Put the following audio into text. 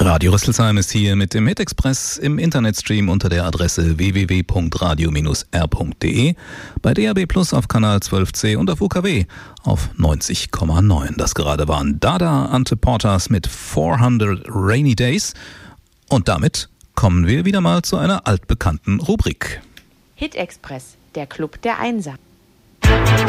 Radio Rüsselsheim ist hier mit dem Hit-Express im Internetstream unter der Adresse www.radio-r.de, bei DAB Plus auf Kanal 12C und auf UKW auf 90,9. Das gerade waren Dada Ante Portas mit 400 Rainy Days. Und damit kommen wir wieder mal zu einer altbekannten Rubrik. Hit-Express, der Club der Einser.